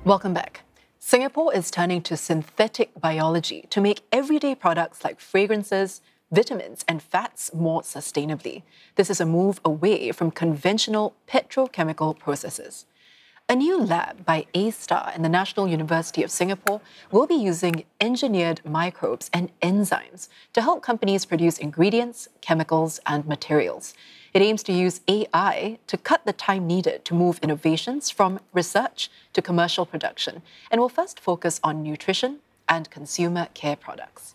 Welcome back. Singapore is turning to synthetic biology to make everyday products like fragrances, vitamins, and fats more sustainably. This is a move away from conventional petrochemical processes. A new lab by A*STAR and the National University of Singapore will be using engineered microbes and enzymes to help companies produce ingredients, chemicals, and materials. It aims to use AI to cut the time needed to move innovations from research to commercial production, and will first focus on nutrition and consumer care products.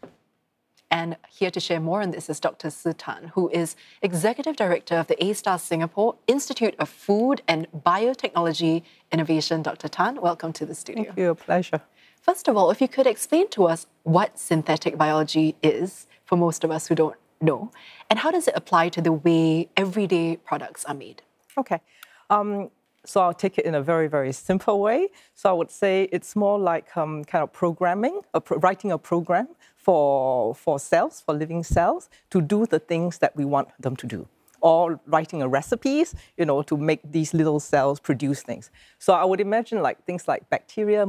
And here to share more on this is Dr. Tze Tan, who is Executive Director of the A*STAR Singapore Institute of Food and Biotechnology Innovation. Dr. Tan, welcome to the studio. Thank you, a pleasure. First of all, if you could explain to us what synthetic biology is, for most of us who don't know, and how does it apply to the way everyday products are made? Okay. So I'll take it in a very, very simple way. So I would say it's more like kind of programming, writing a program for cells, for living cells, to do the things that we want them to do. Or writing a recipes, to make these little cells produce things. So I would imagine like things like bacteria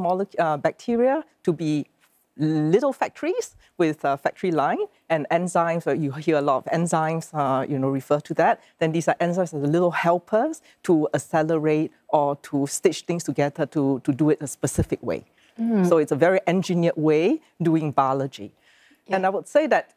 to be little factories with a factory line, and enzymes, you hear a lot of enzymes, refer to that. Then these are enzymes as little helpers to accelerate or to stitch things together to do it a specific way. So it's a very engineered way doing biology. Yeah. And I would say that,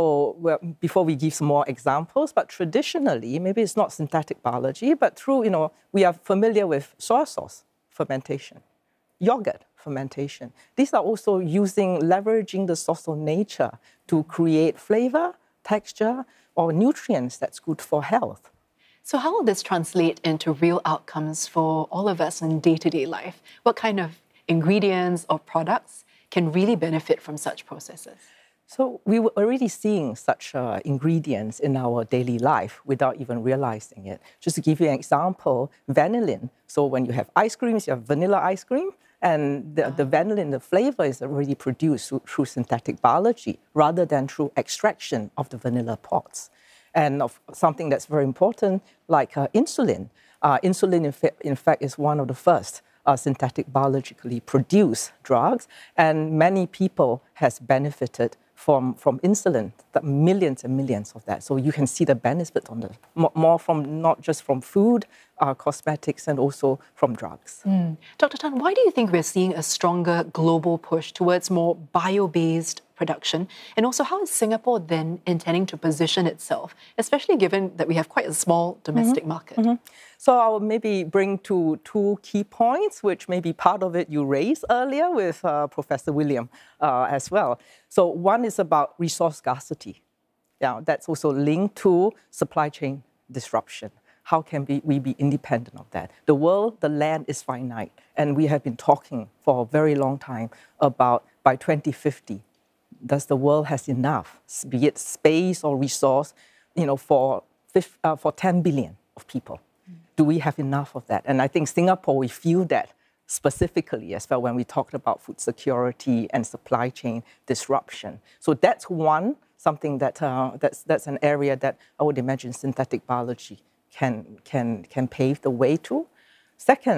before we give some more examples, but traditionally, maybe it's not synthetic biology, but through, we are familiar with soy sauce fermentation, yogurt fermentation. These are also leveraging the source of nature to create flavor, texture, or nutrients that's good for health. So how will this translate into real outcomes for all of us in day-to-day life? What kind of ingredients or products can really benefit from such processes? So we were already seeing such ingredients in our daily life without even realizing it. Just to give you an example, vanillin. So when you have ice creams, you have vanilla ice cream, and the vanillin, the flavor is already produced through synthetic biology rather than through extraction of the vanilla pods. And of something that's very important, like insulin. Insulin, in fact, is one of the first synthetic biologically produced drugs, and many people has benefited from insulin, millions and millions of that. So you can see the benefit on more from not just from food, cosmetics, and also from drugs. Dr. Tan, why do you think we're seeing a stronger global push towards more bio-based production? And also, how is Singapore then intending to position itself, especially given that we have quite a small domestic market? So I'll maybe bring to two key points, which maybe part of it you raised earlier with Professor William as well. So one is about resource scarcity. Yeah, that's also linked to supply chain disruption. How can we be independent of that? The world, the land is finite. And we have been talking for a very long time about by 2050, does the world has enough, be it space or resource, for 10 billion of people? Do we have enough of that? And I think Singapore, we feel that specifically as well when we talked about food security and supply chain disruption. So that's something that that's an area that I would imagine synthetic biology can pave the way to. Second,